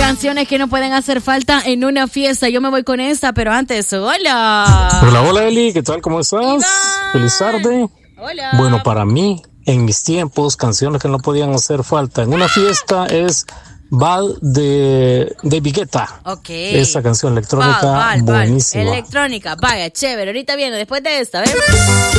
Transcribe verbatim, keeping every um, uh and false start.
Canciones que no pueden hacer falta en una fiesta. Yo me voy con esta, pero antes, hola. Hola, hola Eli, ¿qué tal? ¿Cómo estás? Iván. Feliz tarde. Hola. Bueno, para mí, en mis tiempos, canciones que no podían hacer falta en una fiesta es Bad de, de Vigueta. Ok. Esa canción electrónica Val, Val, Val. buenísima. Electrónica, vaya, chévere. Ahorita viene, después de esta, ¿ves?